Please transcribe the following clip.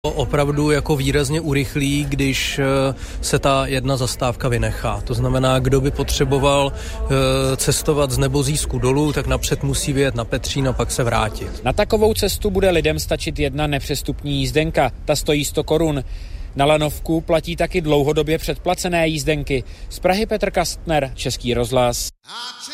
Opravdu jako výrazně urychlí, když se ta jedna zastávka vynechá. To znamená, kdo by potřeboval cestovat z Nebozísku dolů, tak napřed musí vyjet na Petřín a pak se vrátit. Na takovou cestu bude lidem stačit jedna nepřestupní jízdenka. Ta stojí 100 korun. Na lanovku platí taky dlouhodobě předplacené jízdenky. Z Prahy Petr Kastner, Český rozhlas.